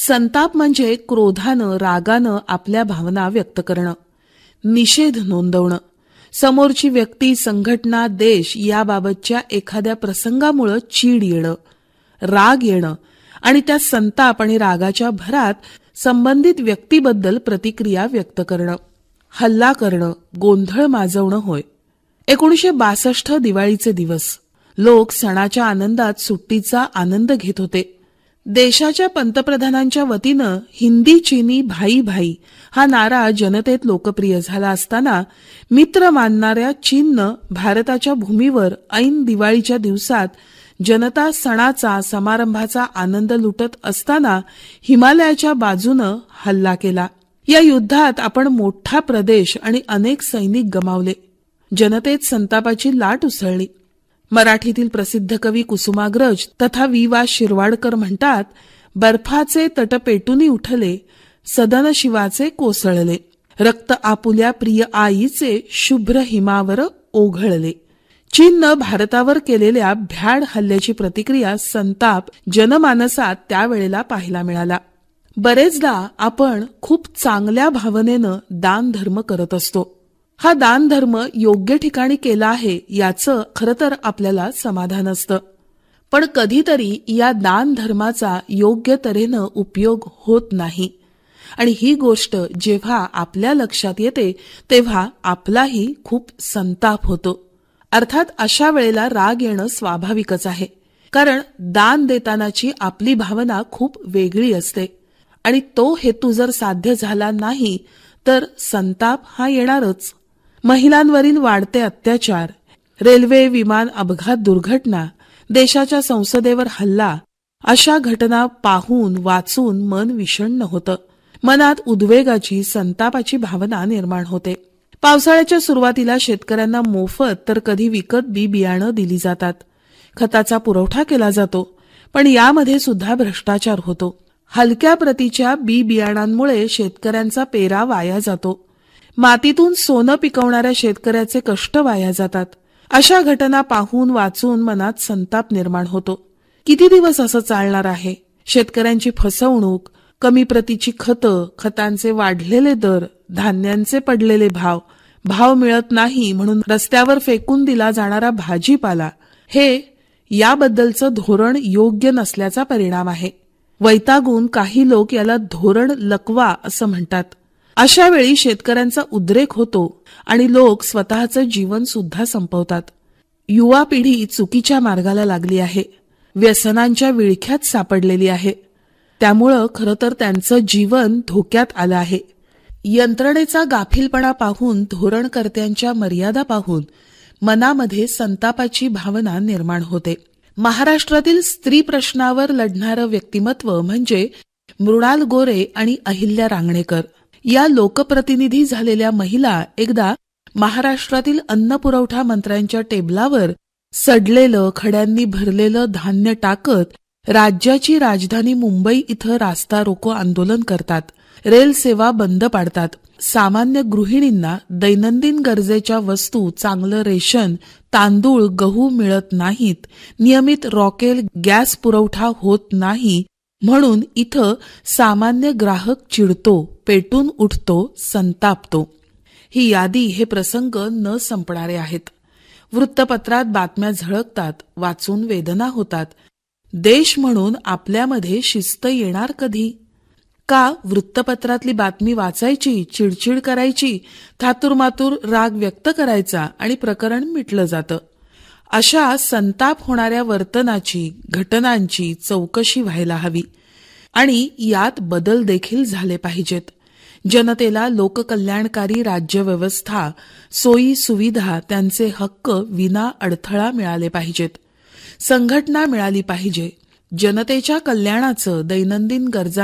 संताप म्हणजे क्रोधानं, रागानं आपल्या भावना व्यक्त करणं, निषेध नोंदवणं, समोरची व्यक्ती, संघटना, देश याबाबतच्या एखाद्या प्रसंगामुळे चीड येणं, राग येणं आणि त्या संताप आणि रागाच्या भरात संबंधित व्यक्तीबद्दल प्रतिक्रिया व्यक्त करणं, हल्ला करणं, गोंधळ माजवणं होय. 1962 दिवाळीचे दिवस. लोक सणाच्या आनंदात सुट्टीचा आनंद घेत होते. देशाच्या पंतप्रधानांच्या वतीनं हिंदी चीनी भाई भाई हा नारा जनतेत लोकप्रिय झाला असताना मित्र मानणाऱ्या चीननं भारताच्या भूमीवर ऐन दिवाळीच्या दिवसात जनता सणाचा, समारंभाचा आनंद लुटत असताना हिमालयाच्या बाजूनं हल्ला केला. या युद्धात आपण मोठा प्रदेश आणि अनेक सैनिक गमावले. जनतेत संतापाची लाट उसळली. मराठीतील प्रसिद्ध कवी कुसुमाग्रज तथा वि. वा. शिरवाडकर म्हणतात, बर्फाचे तट पेटूनी उठले, सदन शिवाचे कोसळले, रक्त आपुल्या प्रिय आईचे शुभ्र हिमावर ओघळले. चीननं भारतावर केलेल्या भ्याड हल्ल्याची प्रतिक्रिया, संताप जनमानसात त्यावेळेला पाहायला मिळाला. बरेचदा आपण खूप चांगल्या भावनेनं दान धर्म करत असतो. हा दान धर्म योग्य ठिकाणी केला आहे याचं खरं तर आपल्याला समाधान असतं. पण कधीतरी या दान धर्माचा योग्य तऱ्हेनं उपयोग होत नाही आणि ही गोष्ट जेव्हा आपल्या लक्षात येते तेव्हा आपलाही खूप संताप होतो. अर्थात अशा वेळेला राग येणं स्वाभाविकच आहे, कारण दान देतानाची आपली भावना खूप वेगळी असते आणि तो हेतू जर साध्य झाला नाही तर संताप हा येणारच. महिलांवरील वाढते अत्याचार, रेल्वे विमान अपघात दुर्घटना, देशाच्या संसदेवर हल्ला, अशा घटना पाहून वाचून मन विषण्ण होतं. मनात उद्वेगाची, संतापाची भावना निर्माण होते. पावसाळ्याच्या सुरुवातीला शेतकऱ्यांना मोफत तर कधी विकत बी बियाणं दिली जातात. खताचा पुरवठा केला जातो, पण यामध्ये सुद्धा भ्रष्टाचार होतो. हलक्या प्रतीच्या बी बियाणांमुळे शेतकऱ्यांचा पेरा वाया जातो. मातीतून सोनं पिकवणाऱ्या शेतकऱ्याचे कष्ट वाया जातात. अशा घटना पाहून वाचून मनात संताप निर्माण होतो. किती दिवस असं चालणार आहे? शेतकऱ्यांची फसवणूक, कमी प्रतीची खतं, खतांचे वाढलेले दर, धान्यांचे पडलेले भाव मिळत नाही म्हणून रस्त्यावर फेकून दिला जाणारा भाजीपाला, हे याबद्दलचं धोरण योग्य नसल्याचा परिणाम आहे. वैतागून काही लोक याला धोरण लकवा असं म्हणतात. अशा वेळी शेतकऱ्यांचा उद्रेक होतो आणि लोक स्वतःचं जीवन सुद्धा संपवतात. युवा पिढी चुकीच्या मार्गाला लागली आहे, व्यसनांच्या विळख्यात सापडलेली आहे. त्यामुळं खरं तर त्यांचं जीवन धोक्यात आलं आहे. यंत्रणेचा गाफीलपणा पाहून, धोरणकर्त्यांच्या मर्यादा पाहून मनामध्ये संतापाची भावना निर्माण होते. महाराष्ट्रातील स्त्री प्रश्नावर लढणारं व्यक्तिमत्व म्हणजे मृणाल गोरे आणि अहिल्या रांगणेकर या लोकप्रतिनिधी झालेल्या महिला एकदा महाराष्ट्रातील अन्न पुरवठा मंत्र्यांच्या टेबलावर सडलेलं, खड्यांनी भरलेलं धान्य टाकत राज्याची राजधानी मुंबई इथं रास्ता रोको आंदोलन करतात. रेल सेवा बंद पाडतात. सामान्य गृहिणींना दैनंदिन गरजेच्या वस्तू, चांगलं रेशन, तांदूळ, गहू मिळत नाहीत. नियमित रॉकेल गॅस पुरवठा होत नाही म्हणून इथं सामान्य ग्राहक चिडतो, पेटून उठतो, संतापतो. ही यादी, हे प्रसंग न संपणारे आहेत. वृत्तपत्रात बातम्या झळकतात, वाचून वेदना होतात. देश म्हणून आपल्यामध्ये शिस्त येणार कधी? का वृत्तपत्रातली बातमी वाचायची, चिडचिड करायची, थातुरमातुर राग व्यक्त करायचा आणि प्रकरण मिटलं जातं. अशा संताप होणाऱ्या वर्तनाची, घटनांची चौकशी व्हायला हवी आणि यात बदल देखील झाले पाहिजेत. जनतेला लोककल्याणकारी राज्यव्यवस्था, सोयी सुविधा, त्यांचे हक्क विना अडथळा मिळाले पाहिजेत. संघटना मिळाली पाहिजे. जनतेच्या कल्याणाचं, दैनंदिन गरजा